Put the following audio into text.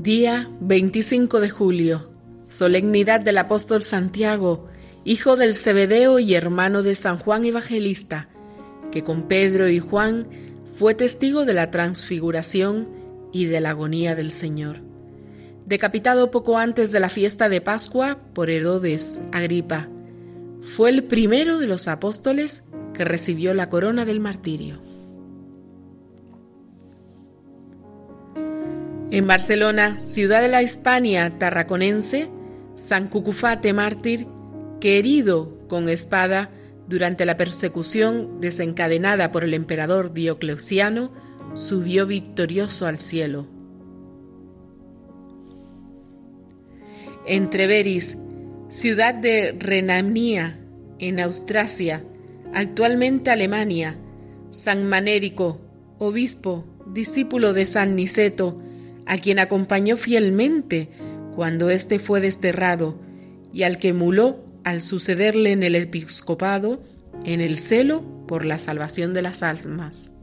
Día 25 de julio, solemnidad del apóstol Santiago, hijo del Zebedeo y hermano de San Juan Evangelista, que con Pedro y Juan fue testigo de la transfiguración y de la agonía del Señor. Decapitado poco antes de la fiesta de Pascua por Herodes Agripa, fue el primero de los apóstoles que recibió la corona del martirio. En Barcelona, ciudad de la Hispania tarraconense, San Cucufate mártir, que herido con espada durante la persecución desencadenada por el emperador Diocleciano, subió victorioso al cielo. En Treveris, ciudad de Renania, en Austrasia, actualmente Alemania, San Manérico, obispo, discípulo de San Niceto, a quien acompañó fielmente cuando éste fue desterrado y al que emuló al sucederle en el episcopado en el celo por la salvación de las almas.